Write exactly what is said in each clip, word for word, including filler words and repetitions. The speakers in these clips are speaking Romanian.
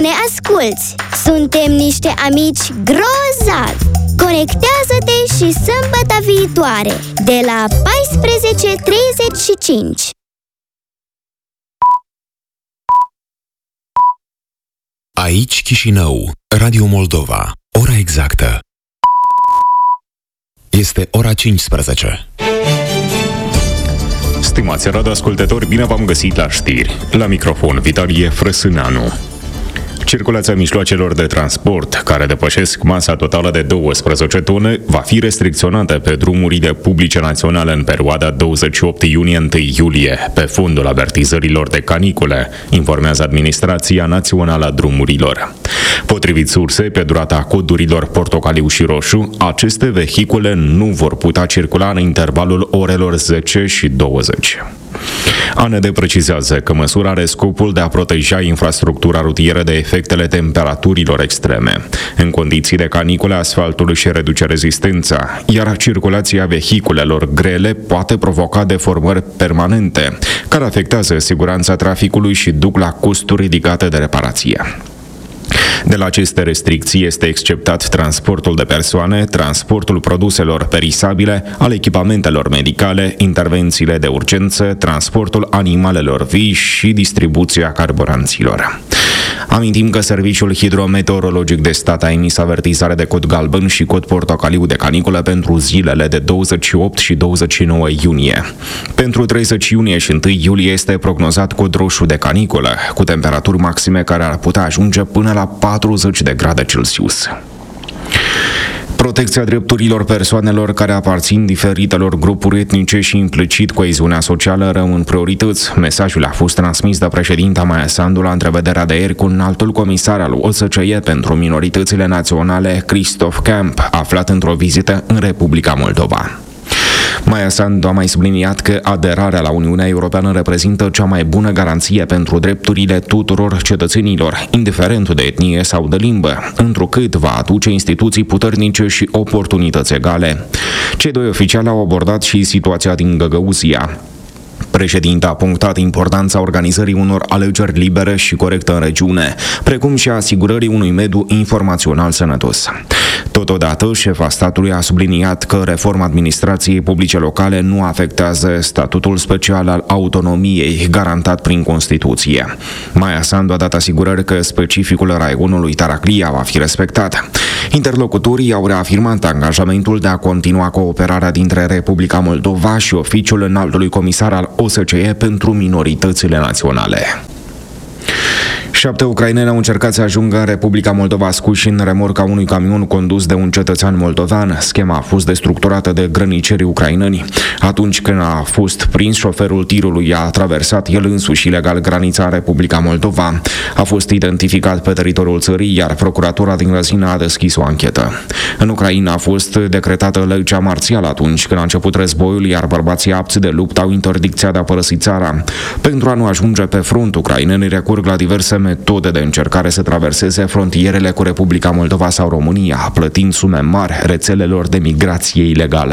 ne asculți! Suntem niște amici grozavi! Conectează-te și sâmbătă viitoare, de la paisprezece treizeci și cinci. Aici Chișinău, Radio Moldova. Ora exactă este ora cincisprezece. Stimați radioascultători, bine v-am găsit la știri. La microfon, Vitalie Frăsâneanu. Circulația mijloacelor de transport, care depășesc masa totală de douăsprezece tone, va fi restricționată pe drumurile publice naționale în perioada douăzeci și opt iunie - unu iulie, pe fondul avertizărilor de canicule, informează Administrația Națională a Drumurilor. Potrivit sursei, pe durata codurilor portocaliu și roșu, aceste vehicule nu vor putea circula în intervalul orelor zece și douăzeci. A N D precizează că măsura are scopul de a proteja infrastructura rutieră de efectele temperaturilor extreme. În condiții de canicule, asfaltul își reduce rezistența, iar circulația vehiculelor grele poate provoca deformări permanente, care afectează siguranța traficului și duc la costuri ridicate de reparație. De la aceste restricții este exceptat transportul de persoane, transportul produselor perisabile, al echipamentelor medicale, intervențiile de urgență, transportul animalelor vii și distribuția carburanților. Amintim că Serviciul Hidrometeorologic de Stat a emis avertizare de cod galben și cod portocaliu de caniculă pentru zilele de douăzeci și opt și douăzeci și nouă iunie. Pentru treizeci iunie și unu iulie este prognozat cod roșu de caniculă, cu temperaturi maxime care ar putea ajunge până la patruzeci de grade Celsius. Protecția drepturilor persoanelor care aparțin diferitelor grupuri etnice și implicit coeziunea socială rămân priorități. Mesajul a fost transmis de președinta Maia Sandu la întrevederea de ieri cu înaltul comisar al O S C E pentru minoritățile naționale, Christoph Kemp, aflat într-o vizită în Republica Moldova. Maia Sandu a mai subliniat că aderarea la Uniunea Europeană reprezintă cea mai bună garanție pentru drepturile tuturor cetățenilor, indiferent de etnie sau de limbă, întrucât va aduce instituții puternice și oportunități egale. Cei doi oficiali au abordat și situația din Găgăuzia. Președinta a punctat importanța organizării unor alegeri libere și corecte în regiune, precum și a asigurării unui mediu informațional sănătos. Totodată, șefa statului a subliniat că reforma administrației publice locale nu afectează statutul special al autonomiei garantat prin Constituție. Maia Sandu a dat asigurări că specificul raionului Taraclia va fi respectat. Interlocutorii au reafirmat angajamentul de a continua cooperarea dintre Republica Moldova și Oficiul Înaltului Comisar al O S C E pentru minoritățile naționale. Șapte ucraineni au încercat să ajungă în Republica Moldova scuși în remorca unui camion condus de un cetățean moldovean. Schema a fost destructurată de grănicerii ucraineni. Atunci când a fost prins, șoferul tirului a traversat el însuși ilegal granița în Republica Moldova. A fost identificat pe teritoriul țării, iar procuratura din Răzina a deschis o anchetă. În Ucraina a fost decretată legea marțială atunci când a început războiul, iar bărbații apți de luptă au interdicția de a părăsi țara. Pentru a nu ajunge pe front, ucrainenii recurg la diverse metode de încercare să traverseze frontierele cu Republica Moldova sau România, plătind sume mari rețelelor de migrație ilegale.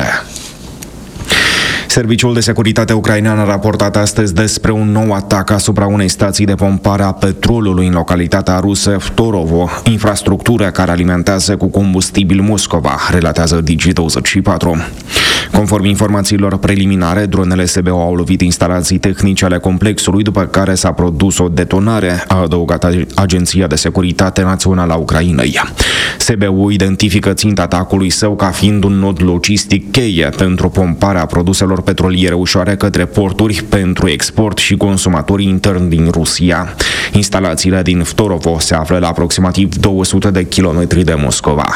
Serviciul de securitate ucrainean a raportat astăzi despre un nou atac asupra unei stații de pompare a petrolului în localitatea rusă Vtorovo, infrastructură care alimentează cu combustibil Moscova, relatează Digi douăzeci și patru. Conform informațiilor preliminare, dronele S B U au lovit instalații tehnice ale complexului, după care s-a produs o detonare, a adăugat Agenția de Securitate Națională a Ucrainei. S B U identifică ținta atacului său ca fiind un nod logistic cheie pentru pomparea produselor petroliere ușoare către porturi pentru export și consumatorii interni din Rusia. Instalațiile din Vtorovo se află la aproximativ două sute de kilometri de Moscova.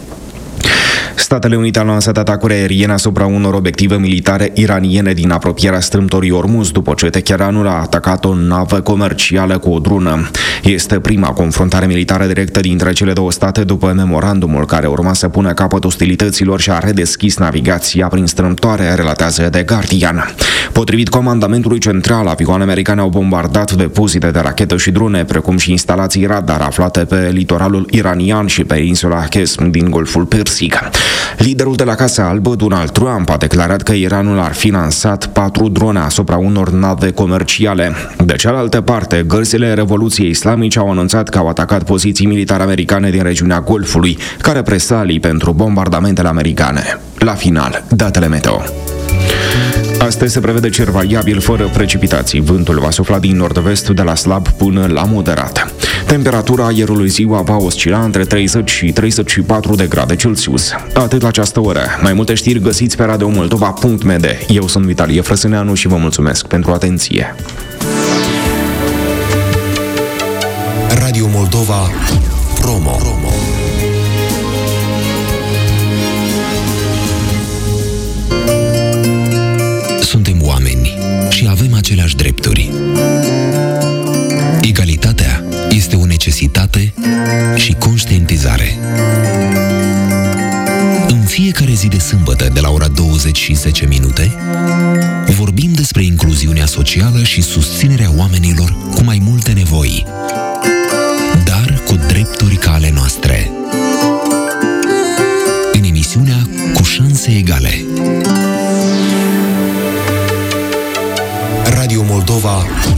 Statele Unite au lansat atacuri aeriene asupra unor obiective militare iraniene din apropierea strâmtorii Ormuz, după ce Teheranul a atacat o navă comercială cu o drună. Este prima confruntare militară directă dintre cele două state după memorandumul care urma să pună capăt ostilităților și a redeschis navigația prin strâmtoare, relatează The Guardian. Potrivit comandamentului central, avioane americane au bombardat depozite de rachete și drone, precum și instalații radar aflate pe litoralul iranian și pe insula Qesm din Golful Persic. Liderul de la Casa Albă, Donald Trump, a declarat că Iranul ar fi lansat patru drone asupra unor nave comerciale. De cealaltă parte, gărzile Revoluției Islamice au anunțat că au atacat poziții militare americane din regiunea Golfului, ca represalii pentru bombardamentele americane. La final, datele meteo. Astăzi se prevede cer variabil fără precipitații. Vântul va sufla din nord-vest de la slab până la moderat. Temperatura aerului ziua va oscila între treizeci și treizeci și patru de grade Celsius. Atât la această oră. Mai multe știri găsiți pe radio moldova punct m d. Eu sunt Vitalie Frăsâneanu și vă mulțumesc pentru atenție. Radio Moldova Promo. Promo. Suntem oameni și avem aceleași drepturi. Egalitatea este o necesitate și conștientizare. În fiecare zi de sâmbătă, de la ora douăzeci și zece minute, vorbim despre incluziunea socială și susținerea oamenilor cu mai multe nevoi, dar cu drepturi ca ale noastre. În emisiunea Cu șanse egale. Radio Moldova